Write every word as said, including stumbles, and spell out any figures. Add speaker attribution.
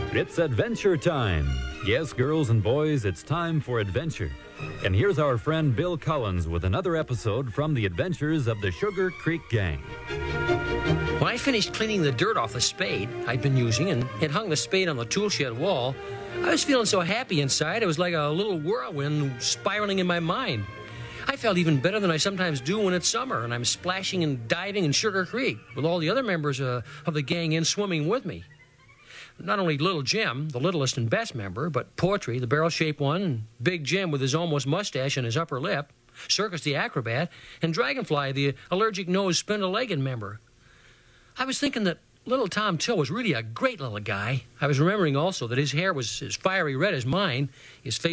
Speaker 1: It's adventure time. Yes, girls and boys, it's time for adventure. And here's our friend Bill Collins with another episode from the adventures of the Sugar Creek Gang.
Speaker 2: When I finished cleaning the dirt off the spade I'd been using and had hung the spade on the tool shed wall, I was feeling so happy inside, it was like a little whirlwind spiraling in my mind. I felt even better than I sometimes do when it's summer and I'm splashing and diving in Sugar Creek with all the other members uh, of the gang in swimming with me. Not only Little Jim, the littlest and best member, but Portry, the barrel-shaped one, and Big Jim with his almost mustache and his upper lip, Circus the acrobat, and Dragonfly, the allergic-nosed spindle-legged member. I was thinking that little Tom Till was really a great little guy. I was remembering also that his hair was as fiery red as mine, his face